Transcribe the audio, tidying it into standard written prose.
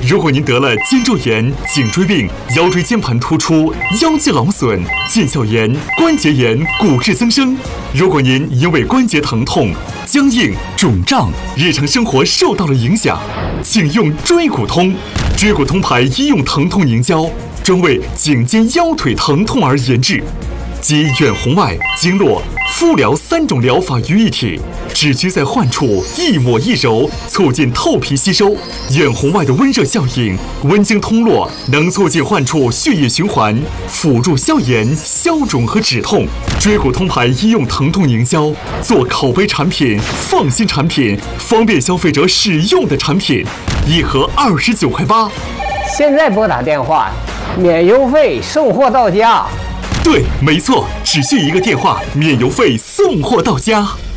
如果您得了肩周炎、颈椎病、腰椎间盘突出、腰肌劳损、腱鞘炎、关节炎、骨质增生，如果您因为关节疼痛、僵硬、肿胀，日常生活受到了影响，请用椎骨通。椎骨通牌医用疼痛凝胶，专为颈肩腰腿疼痛而研制，集远红外、经络、敷疗3种疗法于一体，只需在患处一抹一揉，促进透皮吸收。远红外的温热效应，温经通络，能促进患处血液循环，辅助消炎、消肿和止痛。椎骨通牌医用疼痛凝胶，做口碑产品、放心产品、方便消费者使用的产品，一盒29.8块。 现在拨打电话，免邮费，送货到家。 对，没错，只需一个电话，免邮费，送货到家。